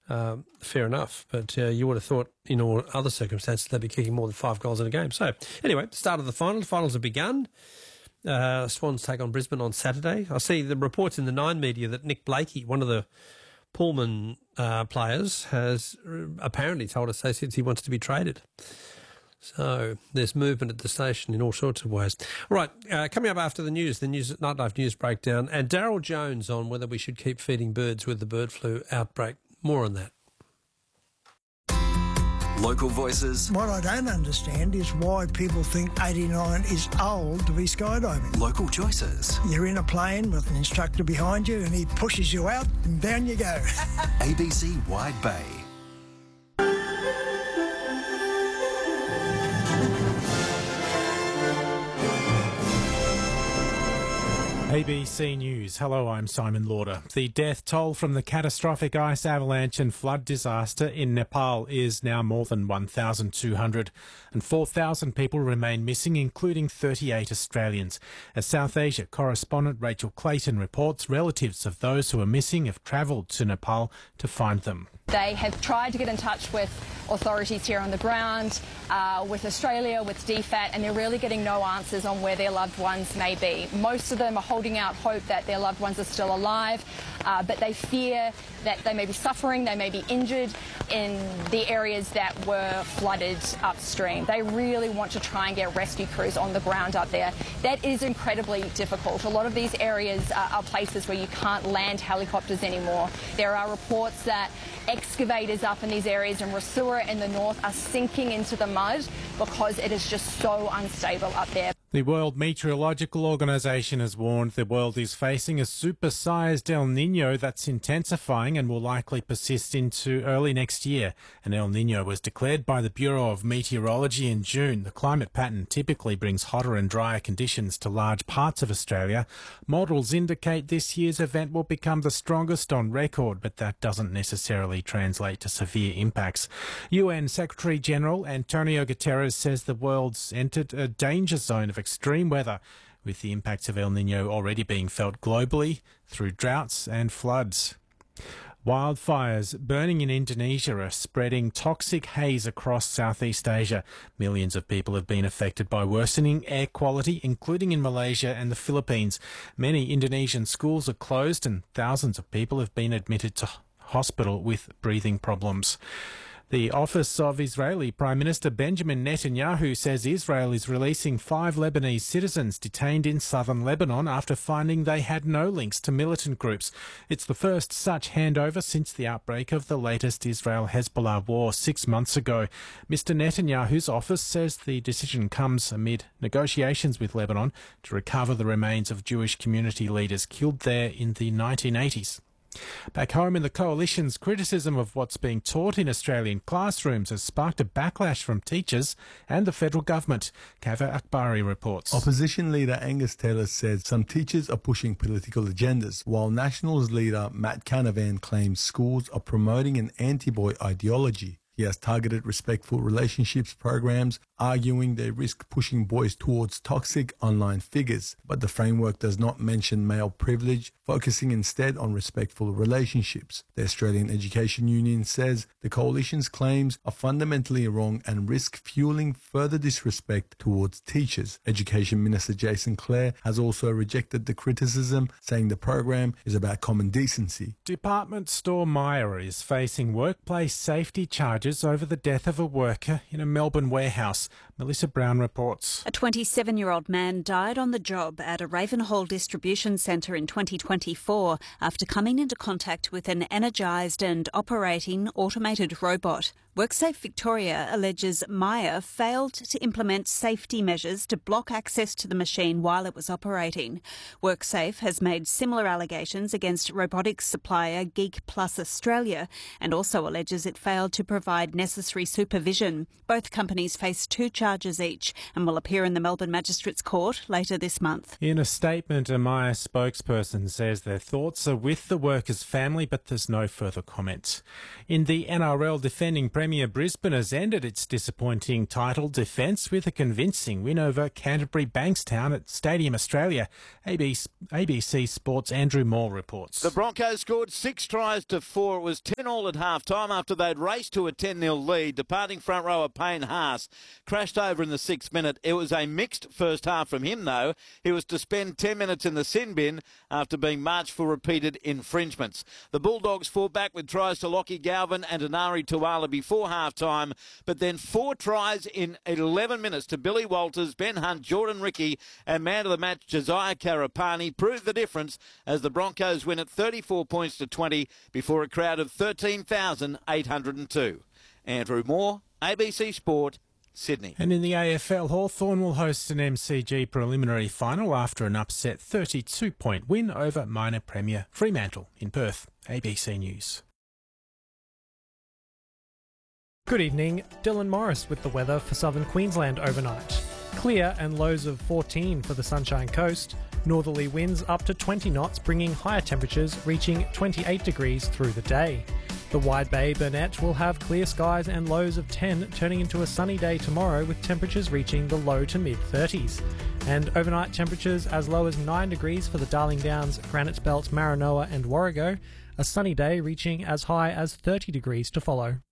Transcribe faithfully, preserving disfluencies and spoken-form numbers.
um, fair enough. But uh, you would have thought in all other circumstances they'd be kicking more than five goals in a game. So anyway, start of the final. The finals have begun. Uh, Swans take on Brisbane on Saturday. I see the reports in the Nine media that Nick Blakey, one of the Pullman uh, players, has apparently told associates he wants to be traded. So there's movement at the station in all sorts of ways. All right, uh, coming up after the news, the news Nightlife News breakdown, and Daryl Jones on whether we should keep feeding birds with the bird flu outbreak. More on that. Local voices. What I don't understand is why people think eighty-nine is old to be skydiving. Local choices. You're in a plane with an instructor behind you and he pushes you out and down you go. A B C Wide Bay. A B C News. Hello, I'm Simon Lauder. The death toll from the catastrophic ice avalanche and flood disaster in Nepal is now more than one thousand two hundred, and four thousand people remain missing, including thirty-eight Australians. As South Asia correspondent Rachel Clayton reports, relatives of those who are missing have travelled to Nepal to find them. They have tried to get in touch with authorities here on the ground, uh, with Australia, with D FAT, and they're really getting no answers on where their loved ones may be. Most of them are holding out hope that their loved ones are still alive, uh, but they fear that they may be suffering, they may be injured in the areas that were flooded upstream. They really want to try and get rescue crews on the ground up there. That is incredibly difficult. A lot of these areas are, are places where you can't land helicopters anymore. There are reports that excavators up in these areas in Rasura in the north are sinking into the mud because it is just so unstable up there. The World Meteorological Organization has warned the world is facing a supersized El Niño that's intensifying and will likely persist into early next year. An El Niño was declared by the Bureau of Meteorology in June. The climate pattern typically brings hotter and drier conditions to large parts of Australia. Models indicate this year's event will become the strongest on record, but that doesn't necessarily translate to severe impacts. U N Secretary-General Antonio Guterres says the world's entered a danger zone of extreme weather, with the impacts of El Niño already being felt globally through droughts and floods. Wildfires burning in Indonesia are spreading toxic haze across Southeast Asia. Millions of people have been affected by worsening air quality, including in Malaysia and the Philippines. Many Indonesian schools are closed and thousands of people have been admitted to hospital with breathing problems. The office of Israeli Prime Minister Benjamin Netanyahu says Israel is releasing five Lebanese citizens detained in southern Lebanon after finding they had no links to militant groups. It's the first such handover since the outbreak of the latest Israel-Hezbollah war six months ago. Mister Netanyahu's office says the decision comes amid negotiations with Lebanon to recover the remains of Jewish community leaders killed there in the nineteen eighties. Back home in the Coalition's criticism of what's being taught in Australian classrooms has sparked a backlash from teachers and the federal government. Kava Akbari reports. Opposition leader Angus Taylor said some teachers are pushing political agendas, while Nationals leader Matt Canavan claims schools are promoting an anti-boy ideology. He has targeted respectful relationships programs, arguing they risk pushing boys towards toxic online figures. But the framework does not mention male privilege, focusing instead on respectful relationships. The Australian Education Union says the Coalition's claims are fundamentally wrong and risk fueling further disrespect towards teachers. Education Minister Jason Clare has also rejected the criticism, saying the program is about common decency. Department store Myer is facing workplace safety charges over the death of a worker in a Melbourne warehouse. Melissa Brown reports. A twenty-seven-year-old man died on the job at a Ravenhall distribution centre in twenty twenty-four after coming into contact with an energised and operating automated robot. WorkSafe Victoria alleges Myer failed to implement safety measures to block access to the machine while it was operating. WorkSafe has made similar allegations against robotics supplier Geek Plus Australia and also alleges it failed to provide necessary supervision. Both companies face two charges each and will appear in the Melbourne Magistrates Court later this month. In a statement, a Myer spokesperson says their thoughts are with the worker's family, but there's no further comment. In the N R L, defending Premier Premier Brisbane has ended its disappointing title defence with a convincing win over Canterbury Bankstown at Stadium Australia. A B C Sports' Andrew Moore reports. The Broncos scored six tries to four. It was ten all at half-time after they'd raced to a ten nil lead. Departing front rower Payne Haas crashed over in the sixth minute. It was a mixed first half from him, though. He was to spend ten minutes in the sin bin after being marched for repeated infringements. The Bulldogs fought back with tries to Lockie Galvin and Anari Tuala before half-time, but then four tries in eleven minutes to Billy Walters, Ben Hunt, Jordan Rickey and man of the match Josiah Karapani proved the difference as the Broncos win at thirty-four points to twenty before a crowd of thirteen thousand eight hundred two. Andrew Moore, A B C Sport, Sydney. And in the A F L, Hawthorn will host an M C G preliminary final after an upset thirty-two point win over minor premier Fremantle in Perth. A B C News. Good evening, Dylan Morris with the weather for southern Queensland overnight. Clear and lows of fourteen for the Sunshine Coast. Northerly winds up to twenty knots, bringing higher temperatures reaching twenty-eight degrees through the day. The Wide Bay Burnett will have clear skies and lows of ten, turning into a sunny day tomorrow with temperatures reaching the low to mid thirties. And overnight temperatures as low as nine degrees for the Darling Downs, Granite Belt, Maranoa and Warrego. A sunny day reaching as high as thirty degrees to follow.